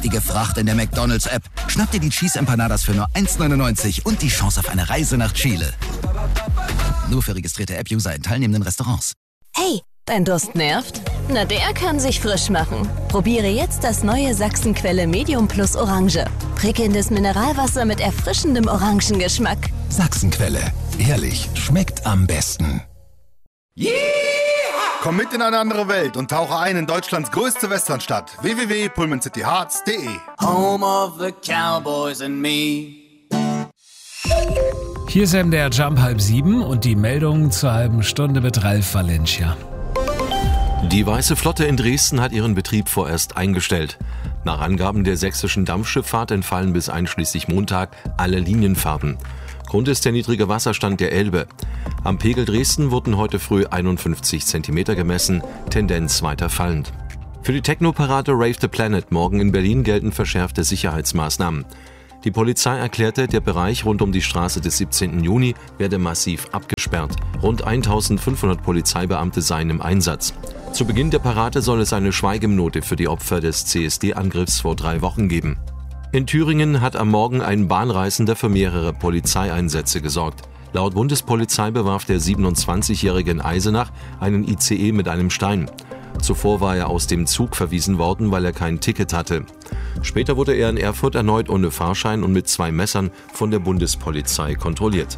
richtige Fracht in der McDonald's-App. Schnapp dir die Cheese Empanadas für nur 1,99 und die Chance auf eine Reise nach Chile. Nur für registrierte App-User in teilnehmenden Restaurants. Hey, dein Durst nervt? Na, der kann sich frisch machen. Probiere jetzt das neue Sachsenquelle Medium Plus Orange. Prickelndes Mineralwasser mit erfrischendem Orangengeschmack. Sachsenquelle. Ehrlich, schmeckt am besten. Yeah! Komm mit in eine andere Welt und tauche ein in Deutschlands größte Westernstadt. www.pullmancityhearts.de. Home of the Cowboys and me. Hier ist MDR Jump 6:30 und die Meldung zur halben Stunde mit Ralf Valencia. Die Weiße Flotte in Dresden hat ihren Betrieb vorerst eingestellt. Nach Angaben der sächsischen Dampfschifffahrt entfallen bis einschließlich Montag alle Linienfahrten. Grund ist der niedrige Wasserstand der Elbe. Am Pegel Dresden wurden heute früh 51 cm gemessen, Tendenz weiter fallend. Für die Techno-Parade Rave the Planet morgen in Berlin gelten verschärfte Sicherheitsmaßnahmen. Die Polizei erklärte, der Bereich rund um die Straße des 17. Juni werde massiv abgesperrt. Rund 1500 Polizeibeamte seien im Einsatz. Zu Beginn der Parade soll es eine Schweigeminute für die Opfer des CSD-Angriffs vor 3 Wochen geben. In Thüringen hat am Morgen ein Bahnreisender für mehrere Polizeieinsätze gesorgt. Laut Bundespolizei bewarf der 27-Jährige in Eisenach einen ICE mit einem Stein. Zuvor war er aus dem Zug verwiesen worden, weil er kein Ticket hatte. Später wurde er in Erfurt erneut ohne Fahrschein und mit 2 Messern von der Bundespolizei kontrolliert.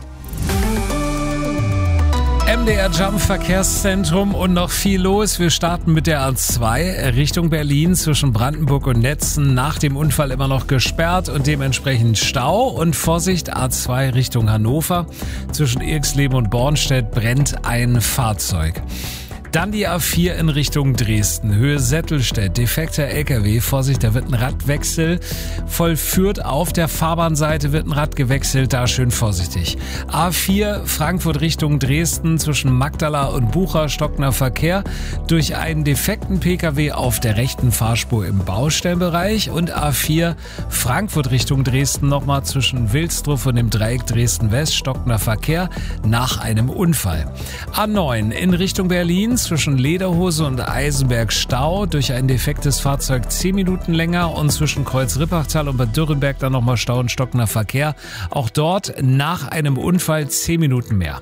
MDR Jump Verkehrszentrum und noch viel los. Wir starten mit der A2 Richtung Berlin zwischen Brandenburg und Netzen. Nach dem Unfall immer noch gesperrt und dementsprechend Stau. Und Vorsicht, A2 Richtung Hannover. Zwischen Irxleben und Bornstedt brennt ein Fahrzeug. Dann die A4 in Richtung Dresden, Höhe Settelstedt, defekter LKW, Vorsicht, da wird ein Radwechsel vollführt. Auf der Fahrbahnseite wird ein Rad gewechselt, da schön vorsichtig. A4 Frankfurt Richtung Dresden, zwischen Magdala und Bucha stockender Verkehr durch einen defekten PKW auf der rechten Fahrspur im Baustellenbereich. Und A4 Frankfurt Richtung Dresden nochmal zwischen Wilsdruff und dem Dreieck Dresden-West stockender Verkehr nach einem Unfall. A9 in Richtung Berlin, zwischen Lederhose und Eisenberg Stau durch ein defektes Fahrzeug 10 Minuten länger und zwischen Kreuz-Rippachtal und Bad Dürrenberg dann nochmal Stau und stockender Verkehr. Auch dort nach einem Unfall 10 Minuten mehr.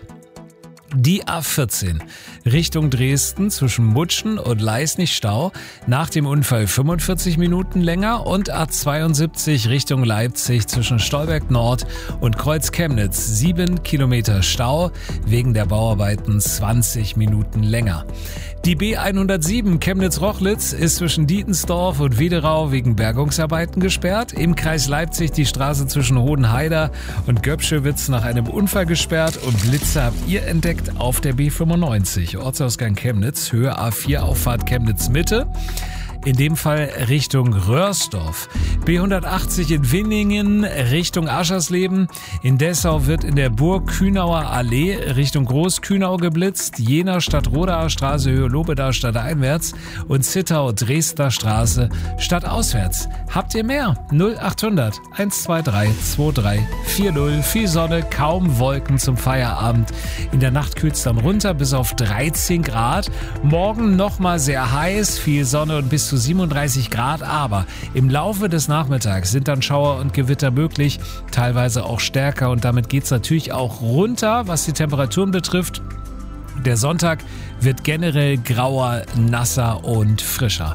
Die A14 Richtung Dresden zwischen Mutschen und Leisnig Stau, nach dem Unfall 45 Minuten länger und A72 Richtung Leipzig zwischen Stolberg Nord und Kreuz Chemnitz 7 Kilometer Stau, wegen der Bauarbeiten 20 Minuten länger. Die B107 Chemnitz-Rochlitz ist zwischen Dietensdorf und Wiederau wegen Bergungsarbeiten gesperrt. Im Kreis Leipzig die Straße zwischen Hohenheider und Göpschewitz nach einem Unfall gesperrt und Blitze habt ihr entdeckt auf der B95. Ortsausgang Chemnitz, Höhe A4 Auffahrt Chemnitz Mitte. In dem Fall Richtung Röhrsdorf. B180 in Winningen Richtung Aschersleben. In Dessau wird in der Burg-Kühnauer Allee Richtung Groß-Kühnau geblitzt. Jena Stadtrodaer Straße Höhe Lobedaer stadteinwärts und Zittau Dresdner Straße stadtauswärts. Habt ihr mehr? 0800 123 23 40. Viel Sonne, kaum Wolken zum Feierabend. In der Nacht kühlt's dann runter bis auf 13 Grad. Morgen nochmal sehr heiß, viel Sonne und bis zu 37 Grad, aber im Laufe des Nachmittags sind dann Schauer und Gewitter möglich, teilweise auch stärker und damit geht's natürlich auch runter, was die Temperaturen betrifft. Der Sonntag wird generell grauer, nasser und frischer.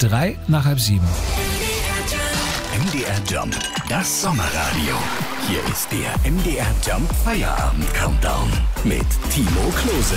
6:03. MDR Jump, das Sommerradio. Hier ist der MDR Jump Feierabend Countdown mit Timo Klose.